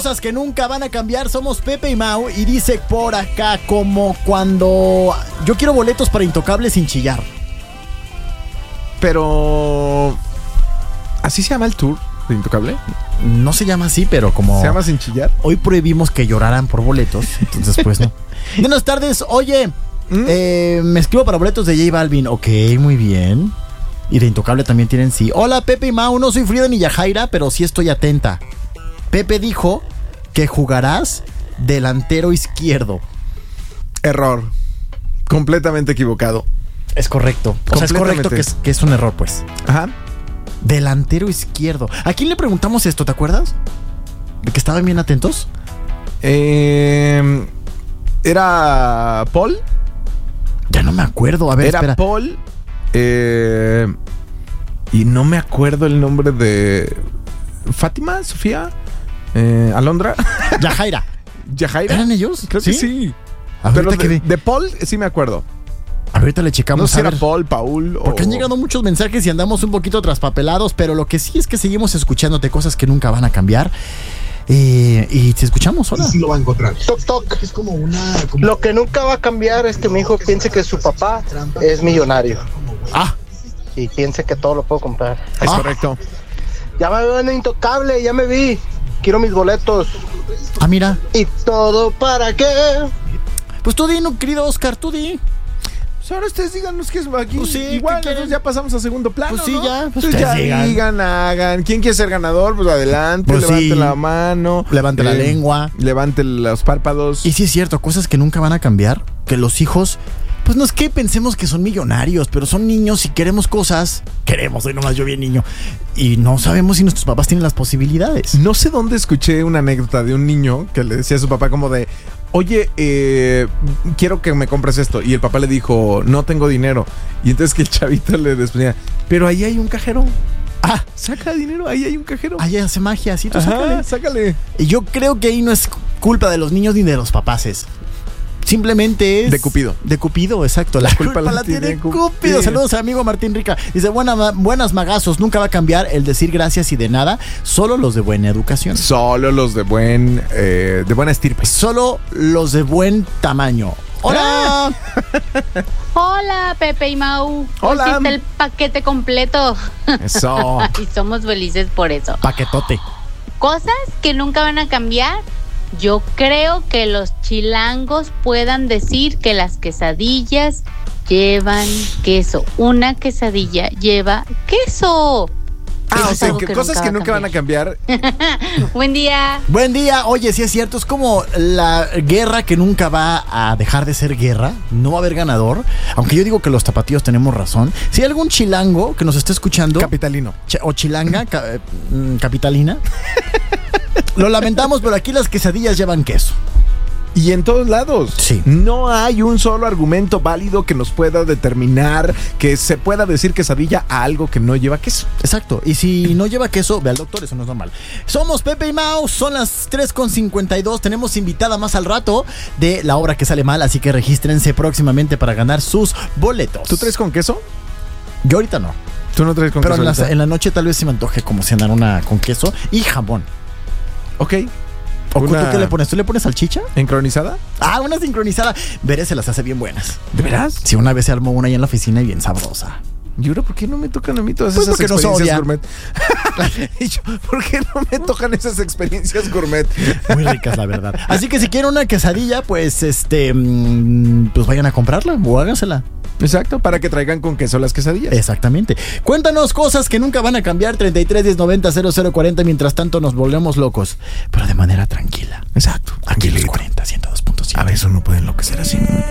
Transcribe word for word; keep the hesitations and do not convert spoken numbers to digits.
cosas que nunca van a cambiar. Somos Pepe y Mau y dice por acá como cuando yo quiero boletos para Intocable sin chillar. Pero... ¿así se llama el tour de Intocable? No se llama así, pero como... ¿Se llama sin chillar? Hoy prohibimos que lloraran por boletos, entonces pues no. Buenas tardes, oye, ¿Mm? eh, me escribo para boletos de J Balvin. Ok, muy bien. Y de Intocable también tienen sí. Hola Pepe y Mau, no soy Frida ni Yajaira, pero sí estoy atenta. Pepe dijo que jugarás delantero izquierdo. Error. Completamente equivocado. Es correcto. O sea, es correcto que es, que es un error, pues. Ajá. Delantero izquierdo. ¿A quién le preguntamos esto? ¿Te acuerdas? ¿De que estaban bien atentos? Eh, ¿Era Paul? Ya no me acuerdo. A ver, Era espera. Paul. Eh, y no me acuerdo el nombre de... ¿Fátima? ¿Sofía? Eh, ¿Alondra? Yajaira. ¿Yajaira? ¿Eran ellos? Creo ¿Sí? que sí. Ahorita Pero de, que... de Paul sí me acuerdo. Ahorita le checamos. No sé si a era ver. Paul, Paul o... Porque han llegado muchos mensajes y andamos un poquito traspapelados, pero lo que sí es que seguimos escuchándote cosas que nunca van a cambiar. Eh, y te escuchamos, hola. Sí, sí lo va a encontrar. Toc, toc. Es como una... Como Lo que nunca va a cambiar es que mi hijo piense que su papá es millonario Ah, y piense que todo lo puedo comprar. Es Ah. correcto. Ya me veo en Intocable, ya me vi. Quiero mis boletos. ah, mira. ¿Y todo para qué? Pues tú di, no, querido Oscar, tú di. Pues ahora ustedes díganos qué es aquí. Pues sí, igual ¿qué quieren? nosotros ya pasamos a segundo plano, Pues sí, ¿no? ya, pues Entonces ustedes ya digan. digan, hagan. ¿Quién quiere ser ganador? Pues adelante, Pues levante sí. la mano. Levante la lengua. Levante los párpados. Y sí es cierto, cosas que nunca van a cambiar, que los hijos, pues no es que pensemos que son millonarios, pero son niños y queremos cosas. Queremos, soy nomás yo bien niño. Y no sabemos si nuestros papás tienen las posibilidades. No sé dónde escuché una anécdota de un niño que le decía a su papá como de... Oye, eh, quiero que me compres esto. Y el papá le dijo, no tengo dinero. Y entonces que el chavito le respondía, pero ahí hay un cajero. Ah, Saca dinero, ahí hay un cajero. ahí hace magia, así tú Ajá, sácale. sácale. Y yo creo que ahí no es culpa de los niños ni de los papaces. Simplemente es... De Cupido. De Cupido, exacto. La, culpa, la tiene Cupido. Cupido. Saludos a amigo Martín Rica. Dice, Buena, buenas magazos, nunca va a cambiar el decir gracias y de nada. Solo los de buena educación. Solo los de buen eh, de buena estirpe. Solo los de buen tamaño. ¡Hola! Hola, Pepe y Mau. Hola. Hoy sí está el paquete completo. Eso. Y somos felices por eso. Paquetote. Cosas que nunca van a cambiar. Yo creo que los chilangos puedan decir que las quesadillas llevan queso. Una quesadilla lleva queso. Ah, Eso o es sea, algo que que cosas nunca que va a nunca van a cambiar. Buen día. Buen día. Oye, sí es cierto, es como la guerra que nunca va a dejar de ser guerra. No va a haber ganador. Aunque yo digo que los tapatíos tenemos razón. Si hay algún chilango que nos esté escuchando... Capitalino. Ch- o chilanga, ca- eh, mm, capitalina. Lo lamentamos, pero aquí las quesadillas llevan queso. Y en todos lados. Sí. No hay un solo argumento válido que nos pueda determinar que se pueda decir quesadilla a algo que no lleva queso. Exacto. Y si no lleva queso, ve al doctor, eso no es normal. Somos Pepe y Mau, son las tres con cincuenta y dos. Tenemos invitada más al rato de La Obra que Sale Mal, así que regístrense próximamente para ganar sus boletos. ¿Tú traes con queso? Yo ahorita no. ¿Tú no traes con Pero queso? en la, ahorita? en la noche tal vez se me antoje como cenar una con queso y jamón. Ok. ¿O Una- tú qué le pones? ¿Tú le pones salchicha? ¿Encronizada? Ah, una sincronizada. Veré, se las hace bien buenas. ¿De veras? Sí, una vez se armó una ahí en la oficina y bien sabrosa. ¿Y ahora por qué no me tocan a mí todas Pues esas porque nos experiencias odia. gourmet? Y yo, ¿por qué no me tocan esas experiencias gourmet? Muy ricas, la verdad. Así que si quieren una quesadilla, pues este, mm, pues vayan a comprarla o hágansela. Exacto, para que traigan con queso las quesadillas. Exactamente. Cuéntanos cosas que nunca van a cambiar. treinta y tres, diez, noventa, cero cero cuarenta. Mientras tanto nos volvemos locos, pero de manera tranquila. Exacto. Aquí los cuarenta, ciento dos punto siete. A veces uno puede enloquecer así.